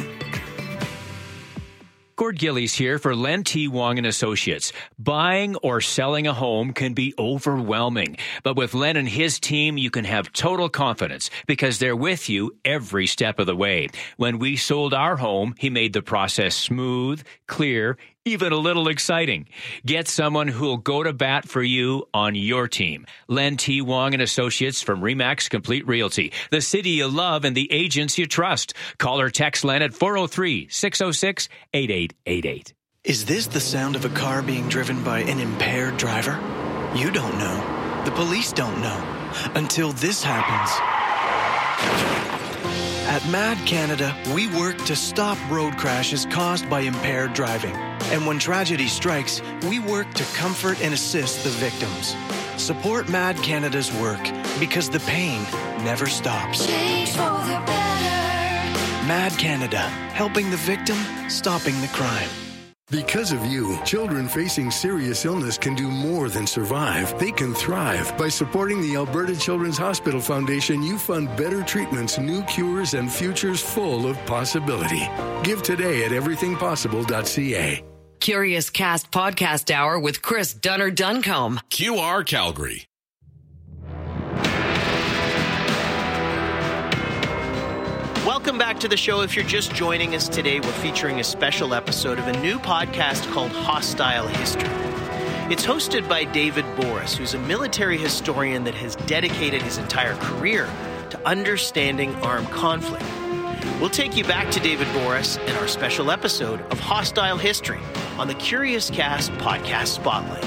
Gord Gillies here for Len T. Wong and Associates. Buying or selling a home can be overwhelming, but with Len and his team, you can have total confidence because they're with you every step of the way. When we sold our home, he made the process smooth, clear, even a little exciting. Get someone who'll go to bat for you on your team. Len T. Wong and Associates from Remax Complete Realty, the city you love and the agents you trust. Call or text Len at four oh three, six oh six, eight eight eight eight. Is this the sound of a car being driven by an impaired driver? You don't know. The police don't know. Until this happens. At Mad Canada, we work to stop road crashes caused by impaired driving. And when tragedy strikes, we work to comfort and assist the victims. Support Mad Canada's work because the pain never stops. Change for the better. Mad Canada, helping the victim, stopping the crime. Because of you, children facing serious illness can do more than survive. They can thrive. By supporting the Alberta Children's Hospital Foundation, you fund better treatments, new cures, and futures full of possibility. Give today at everything possible dot c a. Curious Cast Podcast Hour with Chris Dunner Duncombe. Q R Calgary. Welcome back to the show. If you're just joining us today, we're featuring a special episode of a new podcast called Hostile History. It's hosted by David Boris, who's a military historian that has dedicated his entire career to understanding armed conflict. We'll take you back to David Boris in our special episode of Hostile History on the Curious Cast Podcast Spotlight.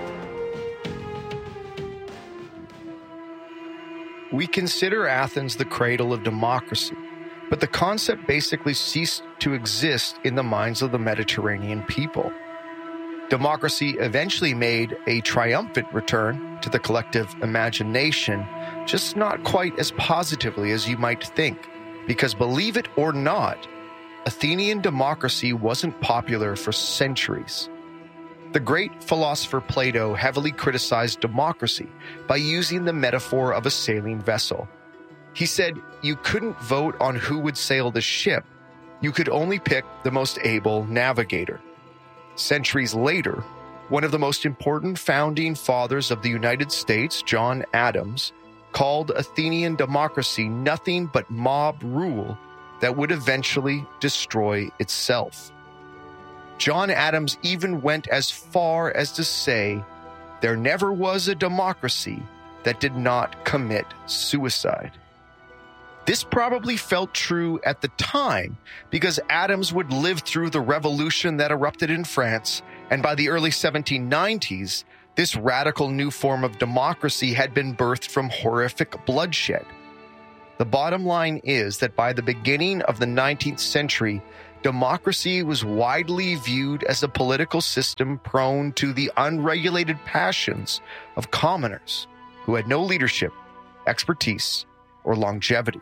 We consider Athens the cradle of democracy, but the concept basically ceased to exist in the minds of the Mediterranean people. Democracy eventually made a triumphant return to the collective imagination, just not quite as positively as you might think, because believe it or not, Athenian democracy wasn't popular for centuries. The great philosopher Plato heavily criticized democracy by using the metaphor of a sailing vessel. He said you couldn't vote on who would sail the ship. You could only pick the most able navigator. Centuries later, one of the most important founding fathers of the United States, John Adams, called Athenian democracy nothing but mob rule that would eventually destroy itself. John Adams even went as far as to say there never was a democracy that did not commit suicide. This probably felt true at the time because Adams would live through the revolution that erupted in France, and by the early seventeen nineties, this radical new form of democracy had been birthed from horrific bloodshed. The bottom line is that by the beginning of the nineteenth century, democracy was widely viewed as a political system prone to the unregulated passions of commoners who had no leadership, expertise, or longevity.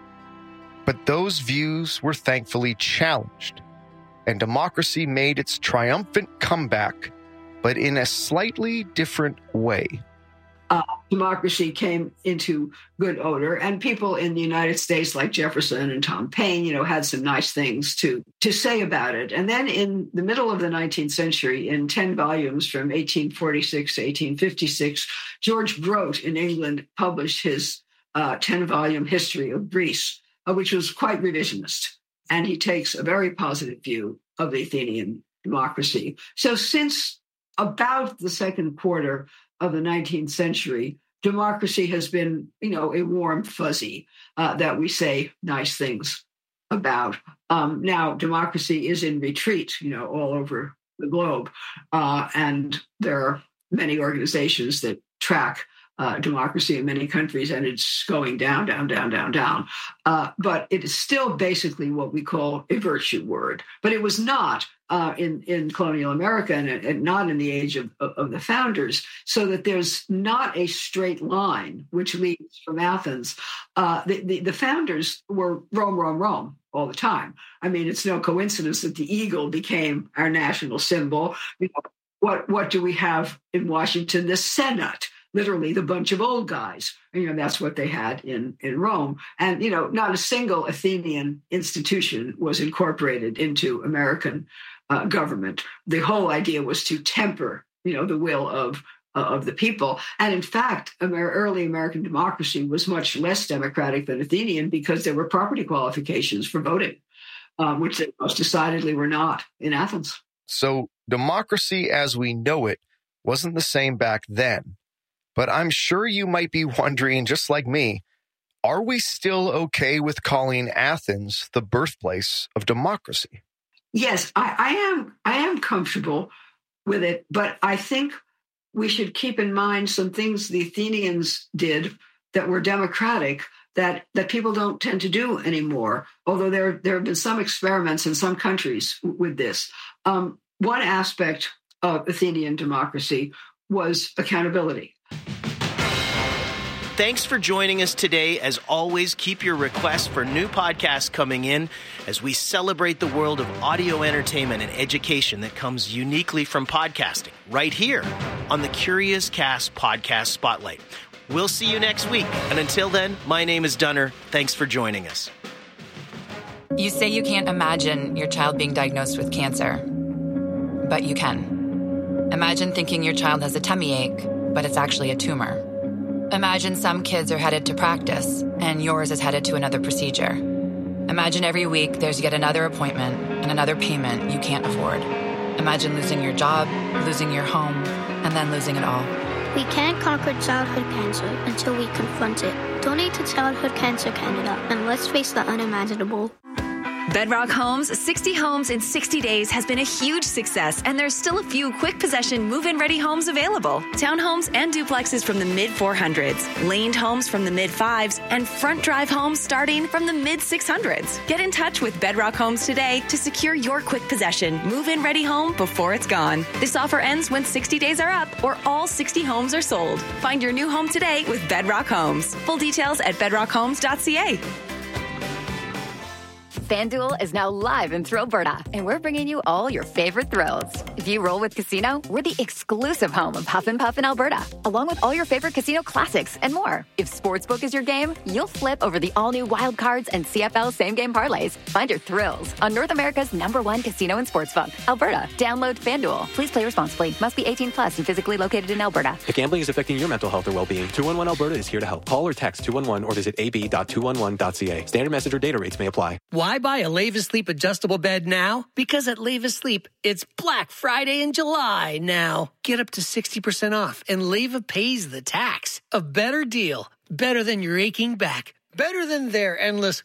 But those views were thankfully challenged, and democracy made its triumphant comeback, but in a slightly different way. Uh, democracy came into good odor, and people in the United States like Jefferson and Tom Paine, you know, had some nice things to, to say about it. And then in the middle of the nineteenth century, in ten volumes from eighteen forty-six to eighteen fifty-six, George Grote in England published his uh, ten-volume history of Greece, uh, which was quite revisionist. And he takes a very positive view of the Athenian democracy. So since about the second quarter of the nineteenth century, democracy has been, you know, a warm fuzzy uh, that we say nice things about. Um, now, democracy is in retreat, you know, all over the globe. Uh, and there are many organizations that track uh, democracy in many countries, and it's going down, down, down, down, down. Uh, but it is still basically what we call a virtue word. But it was not Uh, in, in colonial America and, and not in the age of, of, of the founders, so that there's not a straight line which leads from Athens. Uh, the, the, the founders were Rome, Rome, Rome all the time. I mean, it's no coincidence that the eagle became our national symbol. You know, what, what do we have in Washington? The Senate, literally the bunch of old guys. You know, that's what they had in, in Rome. And, you know, not a single Athenian institution was incorporated into American Uh, government. The whole idea was to temper, you know, the will of uh, of the people. And in fact, Amer- early American democracy was much less democratic than Athenian because there were property qualifications for voting, um, which they most decidedly were not in Athens. So democracy as we know it wasn't the same back then. But I'm sure you might be wondering, just like me, are we still okay with calling Athens the birthplace of democracy? Yes, I, I am. I am comfortable with it, but I think we should keep in mind some things the Athenians did that were democratic that that people don't tend to do anymore. Although there there have been some experiments in some countries with this. Um, one aspect of Athenian democracy was accountability. Thanks for joining us today. As always, keep your requests for new podcasts coming in as we celebrate the world of audio entertainment and education that comes uniquely from podcasting right here on the Curious Cast Podcast Spotlight. We'll see you next week. And until then, my name is Dunner. Thanks for joining us. You say you can't imagine your child being diagnosed with cancer, but you can. Imagine thinking your child has a tummy ache, but it's actually a tumor. Imagine some kids are headed to practice and yours is headed to another procedure. Imagine every week there's yet another appointment and another payment you can't afford. Imagine losing your job, losing your home, and then losing it all. We can't conquer childhood cancer until we confront it. Donate to Childhood Cancer Canada and let's face the unimaginable. Bedrock Homes, sixty homes in sixty days has been a huge success, and there's still a few quick possession move-in ready homes available. Townhomes and duplexes from the mid four hundreds, laned homes from the mid fives, and front drive homes starting from the mid six hundreds. Get in touch with Bedrock Homes today to secure your quick possession move-in ready home before it's gone. This offer ends when sixty days are up or all sixty homes are sold. Find your new home today with Bedrock Homes. Full details at bedrock homes dot c a. FanDuel is now live in Thrillberta, and we're bringing you all your favorite thrills. If you roll with Casino, we're the exclusive home of Huff and Puff in Alberta, along with all your favorite casino classics and more. If Sportsbook is your game, you'll flip over the all-new Wild Cards and C F L same-game parlays. Find your thrills on North America's number one casino and sportsbook, Alberta. Download FanDuel. Please play responsibly. Must be eighteen plus and physically located in Alberta. If gambling is affecting your mental health or well-being, two one one Alberta is here to help. Call or text two one one or visit a b dot two one one dot c a. Standard message or data rates may apply. Why buy a Lavis Sleep adjustable bed now? Because at Lavis Sleep, it's Black Friday in July now. Get up to sixty percent off and Leva pays the tax. A better deal. Better than your aching back. Better than their endless...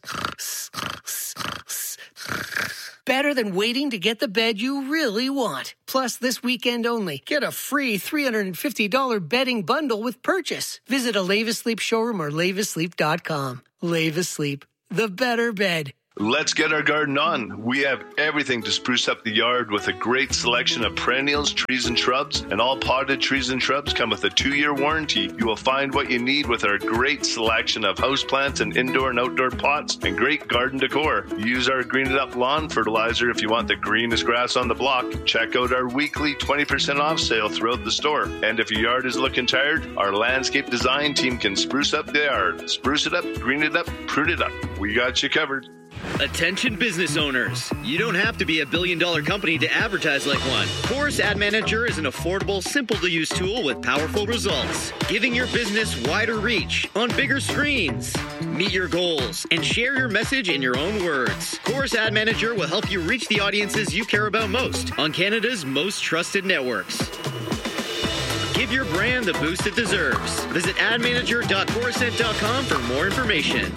Better than waiting to get the bed you really want. Plus, this weekend only, get a free three hundred fifty dollars bedding bundle with purchase. Visit a Lavis Sleep showroom or lavis sleep dot com. Lavis Sleep, the better bed. Let's get our garden on. We have everything to spruce up the yard with a great selection of perennials, trees, and shrubs. And all potted trees and shrubs come with a two-year warranty. You will find what you need with our great selection of houseplants and indoor and outdoor pots and great garden decor. Use our Green It Up lawn fertilizer if you want the greenest grass on the block. Check out our weekly twenty percent off sale throughout the store. And if your yard is looking tired, our landscape design team can spruce up the yard. Spruce it up, green it up, prune it up. We got you covered. Attention business owners. You don't have to be a billion dollar company to advertise like one. Chorus Ad Manager is an affordable, simple to use tool with powerful results, giving your business wider reach on bigger screens. Meet your goals and share your message in your own words. Chorus Ad Manager will help you reach the audiences you care about most on Canada's most trusted networks. Give your brand the boost it deserves. Visit ad manager dot coruscent dot com for more information.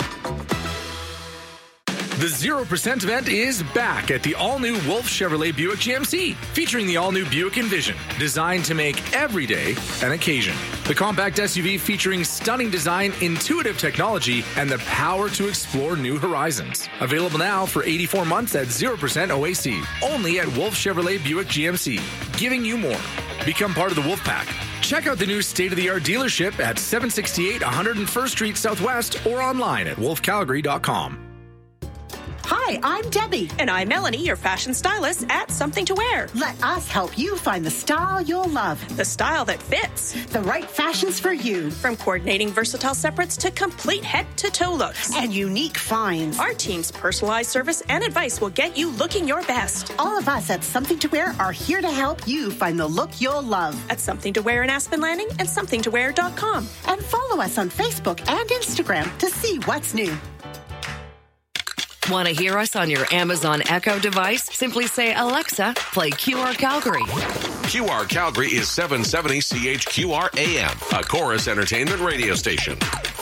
The zero percent event is back at the all-new Wolf Chevrolet Buick G M C, featuring the all-new Buick Envision, designed to make every day an occasion. The compact S U V featuring stunning design, intuitive technology, and the power to explore new horizons. Available now for eighty-four months at zero percent O A C, only at Wolf Chevrolet Buick G M C, giving you more. Become part of the Wolf Pack. Check out the new state-of-the-art dealership at seven sixty-eight one hundred first Street Southwest or online at wolf calgary dot com. Hi, I'm Debbie. And I'm Melanie, your fashion stylist at Something to Wear. Let us help you find the style you'll love. The style that fits. The right fashions for you. From coordinating versatile separates to complete head-to-toe looks. And unique finds. Our team's personalized service and advice will get you looking your best. All of us at Something to Wear are here to help you find the look you'll love. At Something to Wear in Aspen Landing and something to wear dot com. And follow us on Facebook and Instagram to see what's new. Want to hear us on your Amazon Echo device? Simply say, Alexa, play Q R Calgary. Q R Calgary is seven seventy C H Q R A M, a Chorus Entertainment radio station.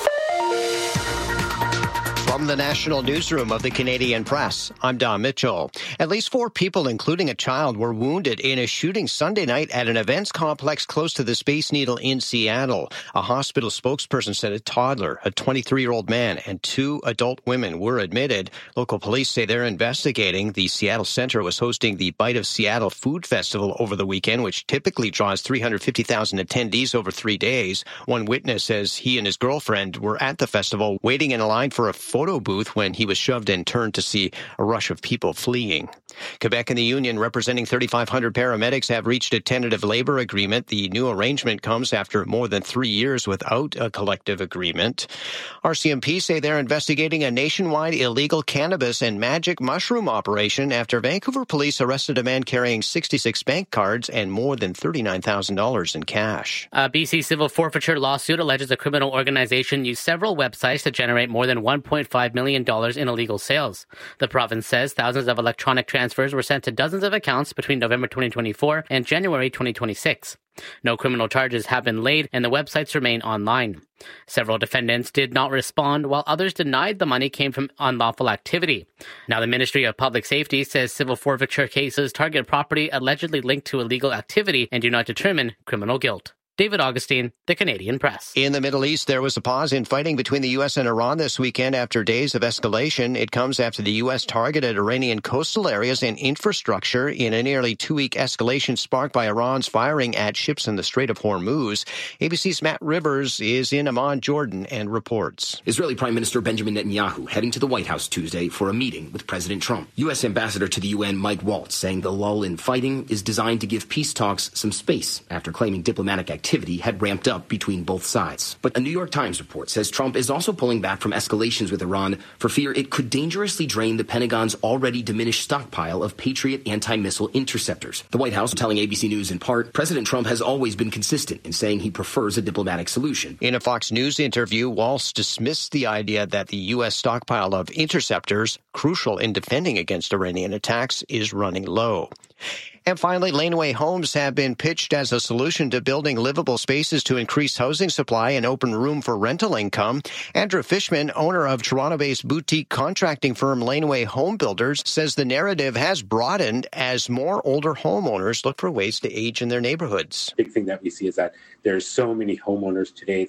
From the National Newsroom of the Canadian Press, I'm Don Mitchell. At least four people, including a child, were wounded in a shooting Sunday night at an events complex close to the Space Needle in Seattle. A hospital spokesperson said a toddler, a twenty-three-year-old man, and two adult women were admitted. Local police say they're investigating. The Seattle Center was hosting the Bite of Seattle Food Festival over the weekend, which typically draws three hundred fifty thousand attendees over three days. One witness says he and his girlfriend were at the festival waiting in a line for a photo booth when he was shoved and turned to see a rush of people fleeing. Quebec and the union representing thirty-five hundred paramedics have reached a tentative labor agreement. The new arrangement comes after more than three years without a collective agreement. R C M P say they're investigating a nationwide illegal cannabis and magic mushroom operation after Vancouver police arrested a man carrying sixty-six bank cards and more than thirty-nine thousand dollars in cash. A B C civil forfeiture lawsuit alleges a criminal organization used several websites to generate more than one point five million dollars in illegal sales. The province says thousands of electronic transfers were sent to dozens of accounts between November twenty twenty-four and January twenty twenty-six. No criminal charges have been laid, and the websites remain online. Several defendants did not respond, while others denied the money came from unlawful activity. Now, the Ministry of Public Safety says civil forfeiture cases target property allegedly linked to illegal activity and do not determine criminal guilt. David Augustine, The Canadian Press. In the Middle East, there was a pause in fighting between the U S and Iran this weekend after days of escalation. It comes after the U S targeted Iranian coastal areas and infrastructure in a nearly two-week escalation sparked by Iran's firing at ships in the Strait of Hormuz. A B C's Matt Rivers is in Amman, Jordan, and reports. Israeli Prime Minister Benjamin Netanyahu heading to the White House Tuesday for a meeting with President Trump. U S Ambassador to the U N Mike Waltz saying the lull in fighting is designed to give peace talks some space after claiming diplomatic activity had ramped up between both sides. But a New York Times report says Trump is also pulling back from escalations with Iran for fear it could dangerously drain the Pentagon's already diminished stockpile of Patriot anti-missile interceptors. The White House telling A B C News in part, President Trump has always been consistent in saying he prefers a diplomatic solution. In a Fox News interview, Waltz dismissed the idea that the U S stockpile of interceptors, crucial in defending against Iranian attacks, is running low. And finally, Laneway Homes have been pitched as a solution to building livable spaces to increase housing supply and open room for rental income. Andrew Fishman, owner of Toronto-based boutique contracting firm Laneway Home Builders, says the narrative has broadened as more older homeowners look for ways to age in their neighborhoods. Big thing that we see is that there's so many homeowners today that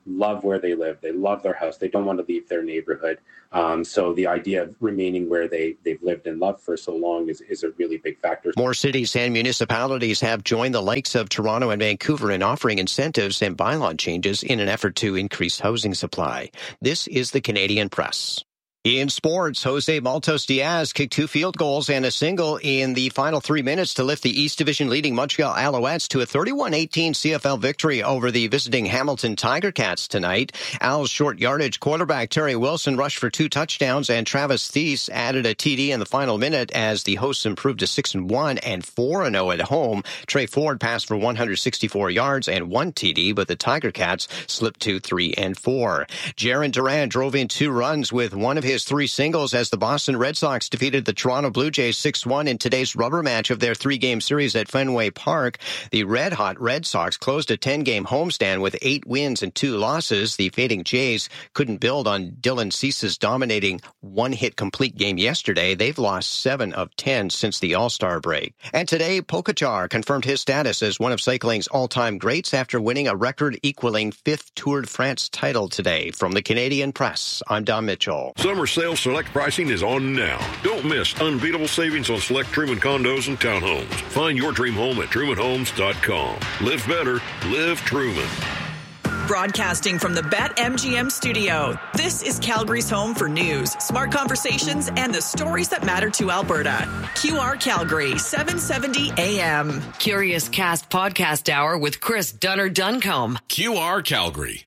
love where they live. They love their house. They don't want to leave their neighborhood. Um, so the idea of remaining where they, they've lived and loved for so long is, is a really big factor. More cities and municipalities have joined the likes of Toronto and Vancouver in offering incentives and bylaw changes in an effort to increase housing supply. This is the Canadian Press. In sports, Jose Maltos Diaz kicked two field goals and a single in the final three minutes to lift the East Division leading Montreal Alouettes to a thirty-one eighteen C F L victory over the visiting Hamilton Tiger Cats tonight. Al's short yardage quarterback Terry Wilson rushed for two touchdowns, and Travis Thies added a T D in the final minute as the hosts improved to six and one and four and oh at home. Trey Ford passed for one hundred sixty-four yards and one T D, but the Tiger Cats slipped to three and four. Jarren Duran drove in two runs with one of his three singles as the Boston Red Sox defeated the Toronto Blue Jays six one in today's rubber match of their three-game series at Fenway Park. The red-hot Red Sox closed a ten-game homestand with eight wins and two losses. The fading Jays couldn't build on Dylan Cease's dominating one-hit complete game yesterday. They've lost seven of ten since the All-Star break. And today, Pogačar confirmed his status as one of cycling's all-time greats after winning a record-equaling fifth Tour de France title today. From the Canadian Press, I'm Don Mitchell. Summer sale select pricing is on now. Don't miss unbeatable savings on select Truman condos and townhomes. Find your dream home at truman homes dot com. Live better. Live Truman. Broadcasting from the BetMGM studio, this is Calgary's home for news, smart conversations, and the stories that matter to Alberta. Q R Calgary, seven seventy A M. Curious Cast Podcast Hour with Chris Dunner-Duncombe. Q R Calgary.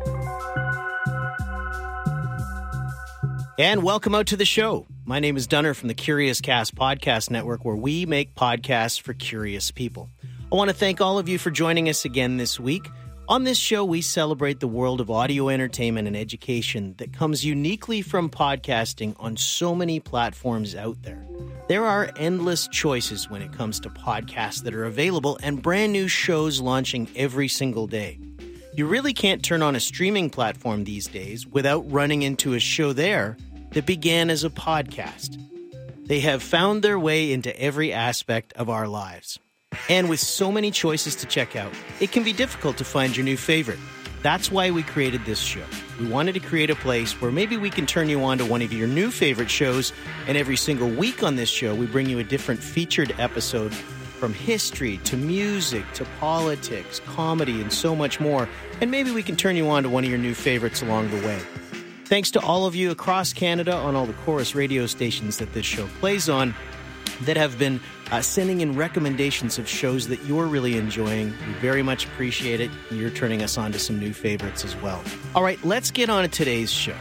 And welcome out to the show. My name is Dunner from the Curious Cast Podcast Network, where we make podcasts for curious people. I want to thank all of you for joining us again this week. On this show, we celebrate the world of audio entertainment and education that comes uniquely from podcasting on so many platforms out there. There are endless choices when it comes to podcasts that are available and brand new shows launching every single day. You really can't turn on a streaming platform these days without running into a show there that began as a podcast. They have found their way into every aspect of our lives. And with so many choices to check out, it can be difficult to find your new favorite. That's why we created this show. We wanted to create a place where maybe we can turn you on to one of your new favorite shows, and every single week on this show, we bring you a different featured episode from history to music to politics, comedy, and so much more. And maybe we can turn you on to one of your new favorites along the way. Thanks to all of you across Canada on all the Chorus radio stations that this show plays on that have been uh, sending in recommendations of shows that you're really enjoying. We very much appreciate it. You're turning us on to some new favorites as well. All right, let's get on to today's show.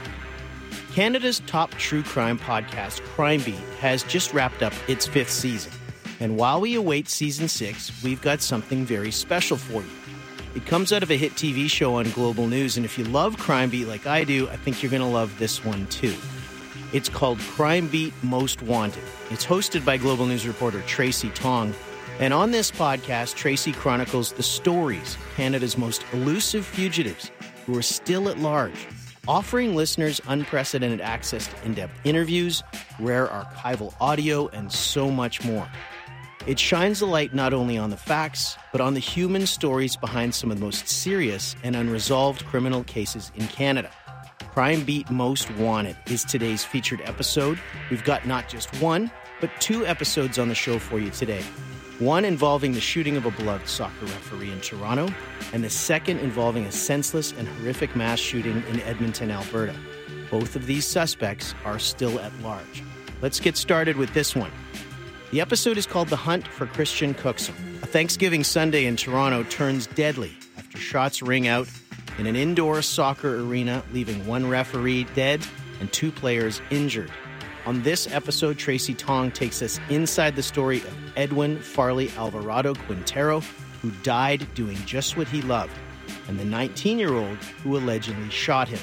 Canada's top true crime podcast, Crime Beat, has just wrapped up its fifth season. And while we await season six, we've got something very special for you. It comes out of a hit T V show on Global News, and if you love Crime Beat like I do, I think you're going to love this one too. It's called Crime Beat Most Wanted. It's hosted by Global News reporter Tracy Tong, and on this podcast, Tracy chronicles the stories of Canada's most elusive fugitives who are still at large, offering listeners unprecedented access to in-depth interviews, rare archival audio, and so much more. It shines a light not only on the facts, but on the human stories behind some of the most serious and unresolved criminal cases in Canada. Crime Beat Most Wanted is today's featured episode. We've got not just one, but two episodes on the show for you today. One involving the shooting of a beloved soccer referee in Toronto, and the second involving a senseless and horrific mass shooting in Edmonton, Alberta. Both of these suspects are still at large. Let's get started with this one. The episode is called The Hunt for Christian Cookson. A Thanksgiving Sunday in Toronto turns deadly after shots ring out in an indoor soccer arena, leaving one referee dead and two players injured. On this episode, Tracy Tong takes us inside the story of Edwin Farley Alvarado Quintero, who died doing just what he loved, and the nineteen-year-old who allegedly shot him.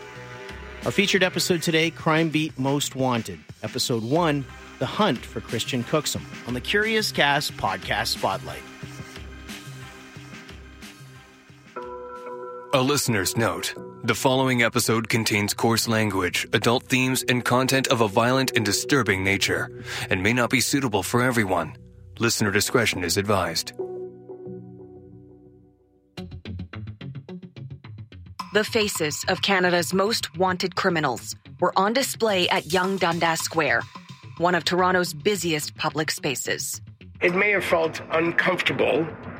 Our featured episode today, Crime Beat Most Wanted, Episode one, The Hunt for Christian Cookson, on the Curious Cast Podcast Spotlight. A listener's note. The following episode contains coarse language, adult themes, and content of a violent and disturbing nature, and may not be suitable for everyone. Listener discretion is advised. The faces of Canada's most wanted criminals were on display at Yonge Dundas Square, one of Toronto's busiest public spaces. It may have felt uncomfortable